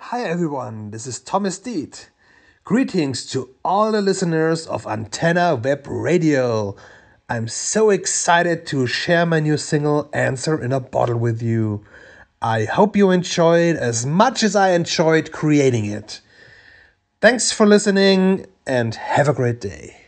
Hi everyone, this is Thomas Deet. Greetings to all the listeners of Antenna Web Radio. I'm so excited to share my new single Answer in a Bottle with you. I hope you enjoy it as much as I enjoyed creating it. Thanks for listening and have a great day.